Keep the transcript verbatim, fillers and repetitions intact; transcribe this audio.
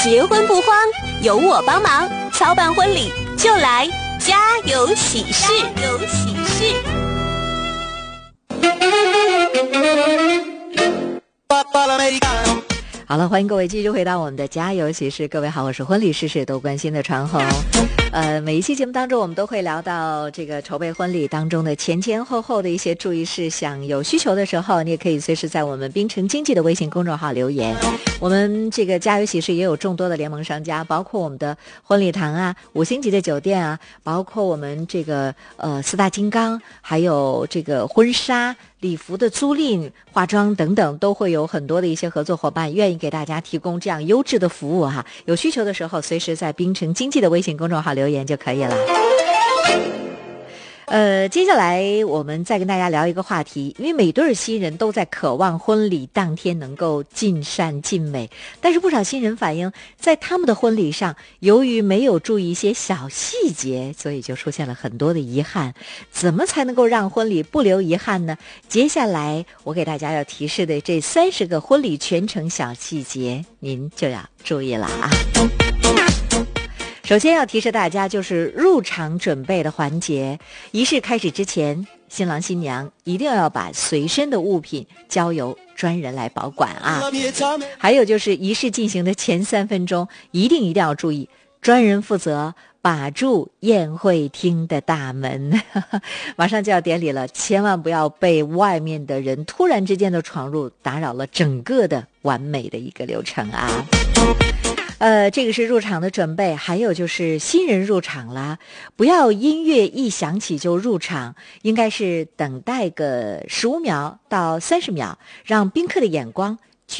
结婚不慌，有我帮忙，操办婚礼就来家有喜事，有喜事。 好了，欢迎各位继续回到我们的家有喜事。各位好，我是婚礼事事都关心的传红。呃，每一期节目当中，我们都会聊到这个筹备婚礼当中的前前后后的一些注意事项。有需求的时候，你也可以随时在我们滨城经济的微信公众号留言。我们这个家有喜事也有众多的联盟商家，包括我们的婚礼堂啊、五星级的酒店啊，包括我们这个呃四大金刚，还有这个婚纱、礼服的租赁、化妆等等，都会有很多的一些合作伙伴愿意给大家提供这样优质的服务哈。有需求的时候，随时在滨城经济的微信公众号留言就可以了。呃，接下来我们再跟大家聊一个话题，因为每对新人都在渴望婚礼当天能够尽善尽美，但是不少新人反映，在他们的婚礼上，由于没有注意一些小细节，所以就出现了很多的遗憾。怎么才能够让婚礼不留遗憾呢？接下来我给大家要提示的这三十个婚礼全程小细节，您就要注意了啊。首先要提示大家，就是入场准备的环节。仪式开始之前，新郎新娘一定要把随身的物品交由专人来保管啊。还有就是仪式进行的前三分钟，一定一定要注意，专人负责把住宴会厅的大门。马上就要典礼了，千万不要被外面的人突然之间的闯入，打扰了整个的完美的一个流程啊。呃，这个是入场的准备，还有就是新人入场啦，不要音乐一响起就入场，应该是等待个十五秒到三十秒，让宾客的眼光